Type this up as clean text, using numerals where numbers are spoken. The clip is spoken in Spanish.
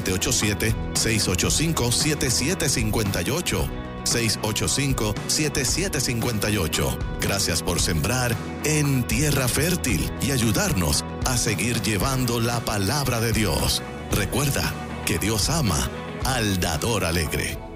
787-685-7758. 685-7758. Gracias por sembrar en tierra fértil y ayudarnos a seguir llevando la palabra de Dios. Recuerda que Dios ama al dador alegre.